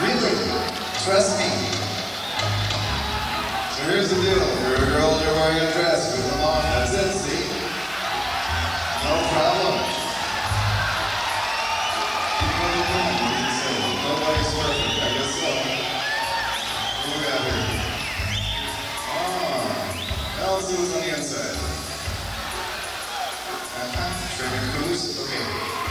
Really? Trust me. So here's the deal. You're a girl and you're wearing a dress. With them on. That's it, see? No problem. Keep on the woman, what do you say? Nobody's perfect. I guess so. What do we got here? Now let's do what's on the inside. Trigger goose. Okay.